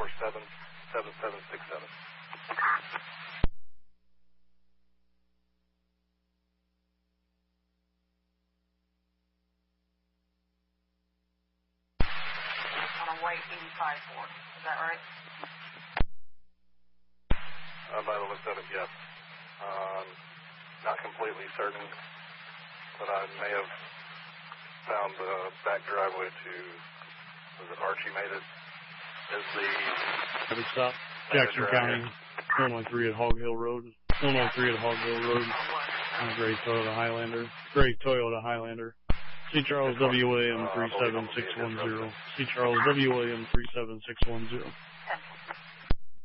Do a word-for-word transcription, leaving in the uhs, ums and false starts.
four seven, seven seven six seven. On a white eighty-five Ford, is that right? Uh, by the looks of it, yes. Um, not completely certain, but I may have found the back driveway to, was it Archie made it? Is the... Traffic stop, Jackson County, one one three at Hog Hill Road, one one three at Hog Hill Road, on Gray Toyota Highlander, Gray Toyota Highlander, C. Charles W A M three seven six one zero, C. Charles W A M three seven six one zero.